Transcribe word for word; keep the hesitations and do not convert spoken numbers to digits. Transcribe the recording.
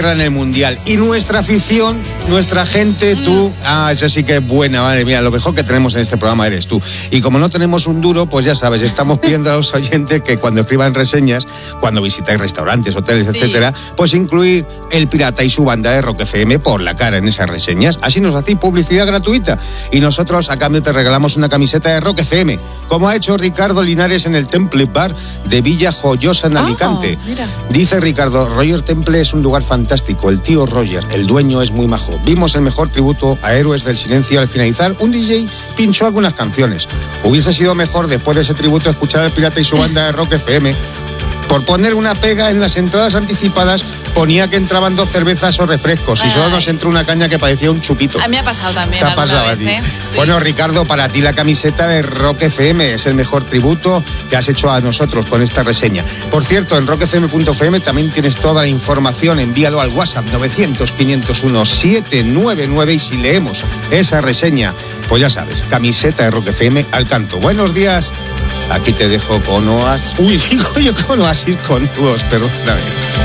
en el Mundial. Y nuestra afición, nuestra gente, tú, ah, esa sí que es buena, madre mía, lo mejor que tenemos en este programa eres tú. Y como no tenemos un duro, pues ya sabes, estamos pidiendo a los oyentes que cuando escriban reseñas, cuando visitáis restaurantes, hoteles, sí, etcétera, pues incluid El Pirata y su banda de Rock F M por la cara en esas reseñas. Así nos hacéis publicidad gratuita. Y nosotros, a cambio, te regalamos una camiseta de Rock F M, como ha hecho Ricardo Linares en el Temple Bar de Villa Joyosa en Alicante. Oh, mira. Dice Ricardo, Roger Temple es un lugar fantástico. El tío Roger, el dueño, es muy majo. Vimos el mejor tributo a Héroes del Silencio. Al finalizar, un D J pinchó algunas canciones. Hubiese sido mejor, después de ese tributo, escuchar al Pirata y su banda de Rock F M. Por poner una pega, en las entradas anticipadas ponía que entraban dos cervezas o refrescos. Ay. Y solo nos entró una caña que parecía un chupito. A mí me ha pasado también. ¿Te ha pasado vez, a ti? ¿eh? Sí. Bueno, Ricardo, para ti la camiseta de Rock F M es el mejor tributo que has hecho a nosotros con esta reseña. Por cierto, en rock f m punto f m también tienes toda la información. Envíalo al WhatsApp novecientos, quinientos uno, setecientos noventa y nueve y si leemos esa reseña, pues ya sabes, camiseta de Rock F M al canto. Buenos días. Aquí te dejo con Oasis. Uy, digo yo con Oasis con nudos, perdóname.